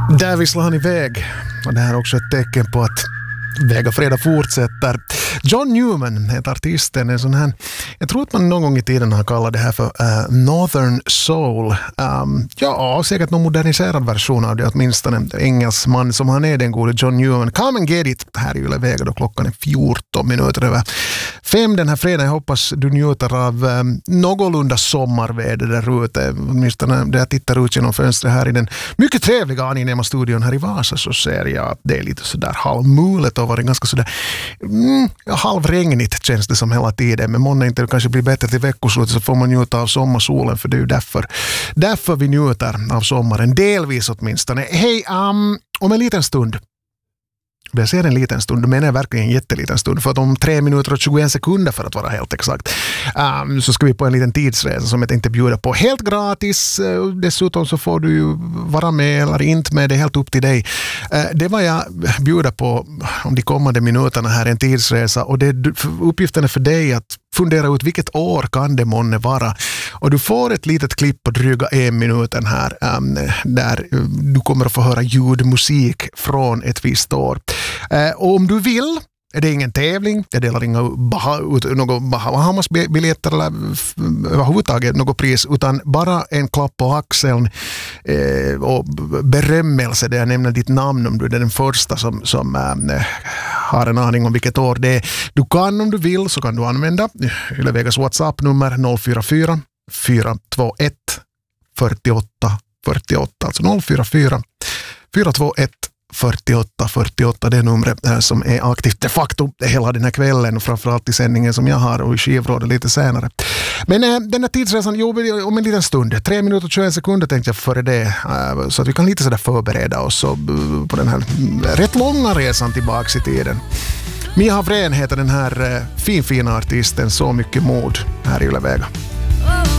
Där visslar han iväg. Och det här är också ett tecken på att Vega Fredag fortsätter. John Newman heter artisten. En sån här, jag tror att man någon gång i tiden har kallat det här för Northern Soul. Ja, säkert någon moderniserad version av det, åtminstone. Engelsman som han är, den gode John Newman. Come and get it. Här i Yle Vega då klockan är 14 minuter över 5 den här fredagen. Jag hoppas du njuter av någorlunda sommarväder där ute. Åtminstone när jag tittar ut genom fönstret här i den mycket trevliga Anima-studion här i Vasa, så ser jag att det är lite sådär halvmulet och varit ganska sådär halvregnigt känns det som hela tiden. Men måndag inte det kanske blir bättre till veckoslutet, så får man njuta av sommarsolen, för det är ju därför vi njuter av sommaren, delvis åtminstone. Hej, om en liten stund. Jag ser en liten stund, men är verkligen en jätteliten stund, för att om 3 minuter och 21 sekunder för att vara helt exakt, så ska vi på en liten tidsresa som jag tänkte bjuda på helt gratis. Dessutom så får du ju vara med eller inte med, det är helt upp till dig. Det var jag bjuda på om de kommande minuterna här, en tidsresa, och uppgiften är för dig att fundera ut vilket år kan det månne vara. Och du får ett litet klipp på dryga 1 minuten här där du kommer att få höra ljudmusik från ett visst år. Och om du vill, är det ingen tävling, jag delar inga Bahamas-biljetter eller överhuvudtaget något pris, utan bara en klapp på axeln och berömmelse där jag nämner ditt namn om du är den första som har en aning om vilket år det är. Du kan, om du vill, så kan du använda Yle Vegas WhatsApp-nummer 044 421 48 48, alltså 044 421 48, det är numret som är aktivt de facto hela den här kvällen, framförallt i sändningen som jag har och i skivrådet lite senare. Men den här tidsresan, om en liten stund, 3 minuter och 21 sekunder tänkte jag före det, så att vi kan lite sådär förbereda oss på den här rätt långa resan tillbaks i tiden. Mia Havrén heter den här fina artisten, så mycket mod här i Yle Vega.